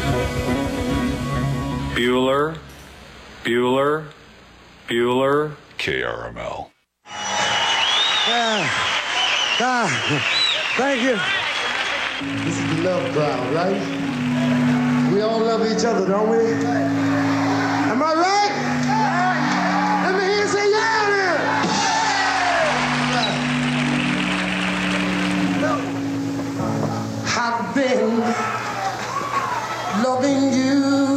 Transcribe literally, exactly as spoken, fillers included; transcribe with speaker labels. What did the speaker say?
Speaker 1: Bueller, Bueller, Bueller, K R M L.
Speaker 2: Ah, ah, thank you.
Speaker 3: This is the love crowd, right? We all love each other, don't we? Am I right? Let me hear you say yeah then. I've been loving you